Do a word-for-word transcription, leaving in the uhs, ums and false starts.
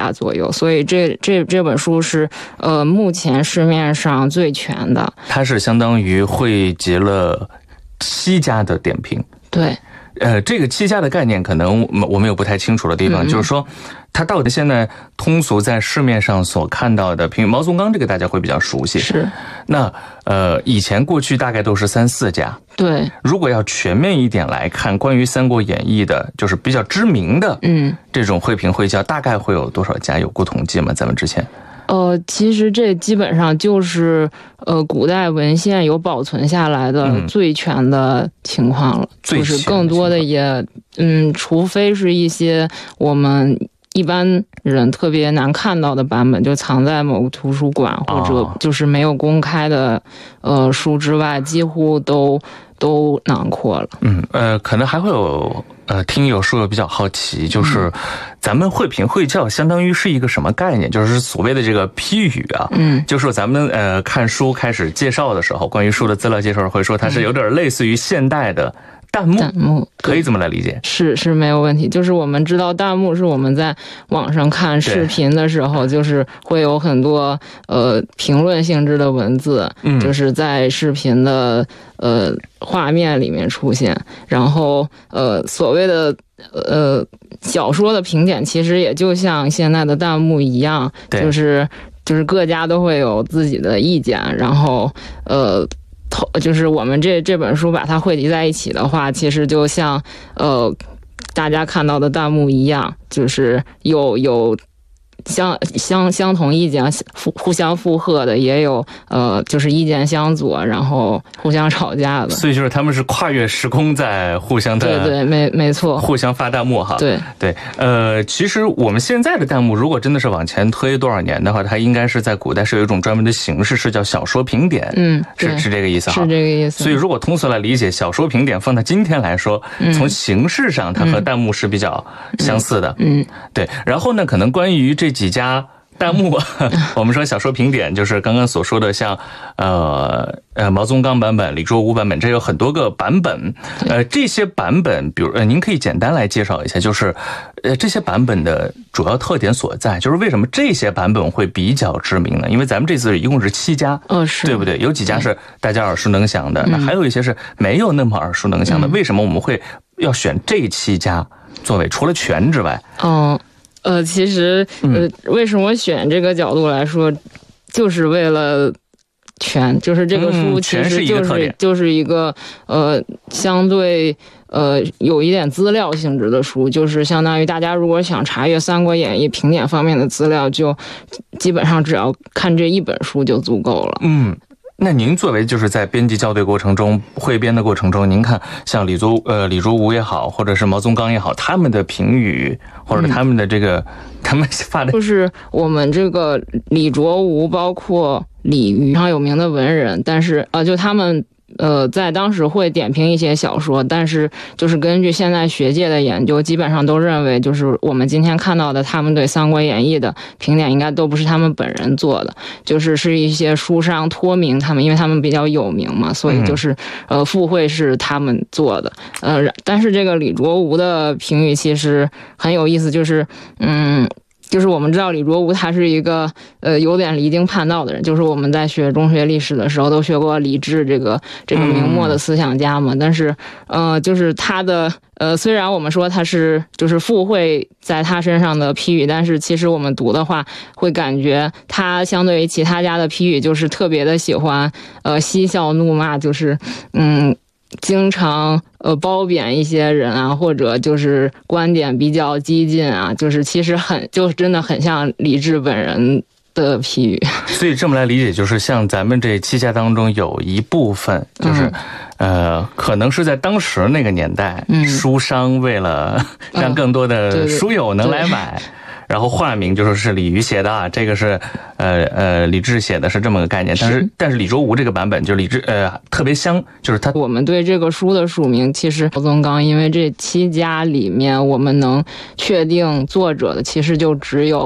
家左右，所以这这这本书是呃目前市面上最全的。 它是相当于汇集了七家的点评。 对。 呃，这个七家的概念可能我们有不太清楚的地方，嗯、就是说，它到底现在通俗在市面上所看到的评语，毛宗岗这个大家会比较熟悉。 是。 那呃，以前过去大概都是三四家。 对。如果要全面一点来看，关于《三国演义》的，就是比较知名的，嗯，这种汇评汇教，大概会有多少家？有过统计吗？咱们之前？ 呃，其实这基本上就是呃古代文献有保存下来的最全的情况了，嗯、就是更多的也嗯，除非是一些我们一般人特别难看到的版本，就藏在某个图书馆或者就是没有公开的呃书之外，几乎都都囊括了。 嗯，呃，可能还会有。呃，听友书友比较好奇，就是咱们汇评汇教相当于是一个什么概念？就是所谓的这个批语啊，嗯，就是咱们呃看书开始介绍的时候，关于书的资料介绍会说它是有点类似于现代的弹幕，弹幕可以这么来理解？ 是是没有问题。就是我们知道弹幕是我们在网上看视频的时候，就是会有很多呃评论性质的文字，嗯，就是在视频的呃画面里面出现，然后呃所谓的呃小说的评点，其实也就像现在的弹幕一样，就是就是各家都会有自己的意见，然后呃。就是我们这这本书把它汇集在一起的话，其实就像呃大家看到的弹幕一样，就是有有相相相同意见互互相附和的，也有呃就是意见相左，然后互相吵架的。 所以就是他们是跨越时空在互相的， 对对，没没错， 互相发弹幕哈。 对对，呃，其实我们现在的弹幕，如果真的是往前推多少年的话，它应该是在古代是有一种专门的形式，是叫小说评点。嗯，是是这个意思哈。 是这个意思。 所以如果通俗来理解，小说评点放到今天来说，嗯、从形式上它和弹幕是比较相似的。嗯，嗯对。然后呢，可能关于这几家。弹幕，我们说小说评点就是刚刚所说的像，呃呃毛宗岗版本、李卓吾版本，这有很多个版本。呃，这些版本，比如呃，您可以简单来介绍一下，就是呃这些版本的主要特点所在，就是为什么这些版本会比较知名呢？因为咱们这次一共是七家， 哦是， 对不对？有几家是大家耳熟能详的，那还有一些是没有那么耳熟能详的。为什么我们会要选这七家作为除了全之外？ 嗯。呃，其实呃，为什么选这个角度来说，就是为了全，就是这个书其实就是、嗯、就是一个呃相对呃有一点资料性质的书，就是相当于大家如果想查阅《三国演义》评点方面的资料，就基本上只要看这一本书就足够了。 嗯。那您作为就是在编辑校对过程中、汇编的过程中，您看像李卓呃李卓吾也好，或者是毛宗岗也好，他们的评语或者他们的这个、嗯、他们发的， 就是我们这个李卓吾，包括李渔，非常有名的文人，但是呃，就他们。呃，在当时会点评一些小说，但是就是根据现在学界的研究，基本上都认为，就是我们今天看到的他们对《三国演义》的评点，应该都不是他们本人做的，就是是一些书商托名他们，因为他们比较有名嘛，所以就是呃附会是他们做的。呃，但是这个李卓吾的评语其实很有意思，就是嗯。就是我们知道李卓吾他是一个呃有点离经叛道的人，就是我们在学中学历史的时候都学过李治这个这个明末的思想家嘛，但是呃就是他的呃虽然我们说他是就是附会在他身上的批语，但是其实我们读的话会感觉他相对于其他家的批语就是特别的喜欢呃嬉笑怒骂，就是嗯。经常呃褒贬一些人啊，或者就是观点比较激进啊，就是其实很就真的很像李治本人的批语。 所以这么来理解，就是像咱们这七家当中有一部分就是、嗯、呃可能是在当时那个年代、嗯、书商为了让更多的书友能来买、嗯然后化名就说是李渔写的啊，这个是呃呃李治写的是这么个概念，但是但是李卓吾这个版本就李治呃特别香，就是他我们对这个书的署名其实毛宗岗，因为这七家里面我们能确定作者的其实就只有